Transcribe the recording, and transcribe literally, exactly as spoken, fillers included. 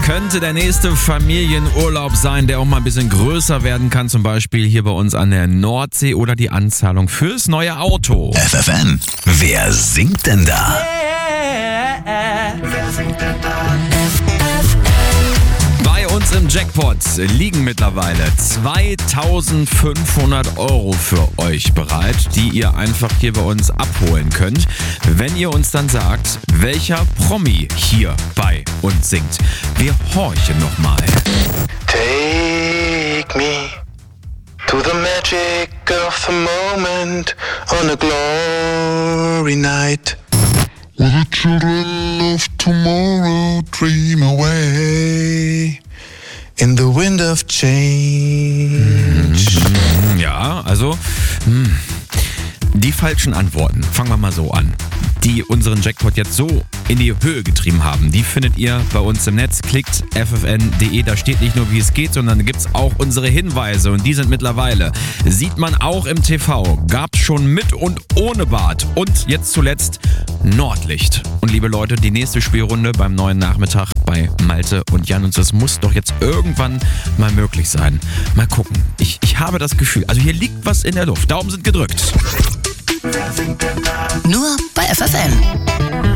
könnte der nächste Familienurlaub sein, der auch mal ein bisschen größer werden kann. Zum Beispiel hier bei uns an der Nordsee oder die Anzahlung fürs neue Auto. F F M, wer singt denn da? Wer singt denn da? Bei uns im Jackpot liegen mittlerweile zweitausendfünfhundert Euro für euch bereit, die ihr einfach hier bei uns abholen könnt, wenn ihr uns dann sagt, welcher Promi hier bei uns singt. Wir horchen nochmal. Take me to the magic of the moment on a glory night. Where the children of tomorrow dream away in the wind of change. Ja, also hm, die falschen Antworten, fangen wir mal so an, die unseren Jackpot jetzt so in die Höhe getrieben haben, die findet ihr bei uns im Netz. Klickt f f n punkt d e, da steht nicht nur, wie es geht, sondern da gibt es auch unsere Hinweise und die sind mittlerweile, sieht man auch im T V, gab's schon mit und ohne Bad und jetzt zuletzt Nordlicht. Und liebe Leute, die nächste Spielrunde beim neuen Nachmittag bei Malte und Jan und das muss doch jetzt irgendwann mal möglich sein. Mal gucken. Ich, ich habe das Gefühl, also hier liegt was in der Luft. Daumen sind gedrückt. Wer singt denn da? Nur bei F F M.